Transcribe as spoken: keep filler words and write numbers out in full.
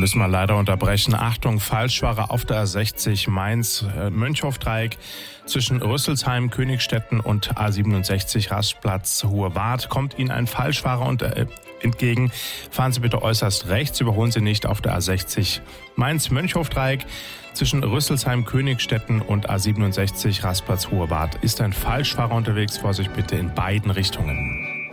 müssen wir leider unterbrechen. Achtung, Falschfahrer auf der A sechzig Mainz-Mönchhof-Dreieck zwischen Rüsselsheim, Königstetten und A siebenundsechzig Rastplatz Hohe Wart. Kommt Ihnen ein Falschfahrer und, äh, entgegen, fahren Sie bitte äußerst rechts, überholen Sie nicht auf der A sechzig Mainz-Mönchhof-Dreieck. Zwischen Rüsselsheim, Königstetten und A siebenundsechzig Rastplatz Hohe Wart ist ein Falschfahrer unterwegs. Vorsicht bitte in beiden Richtungen.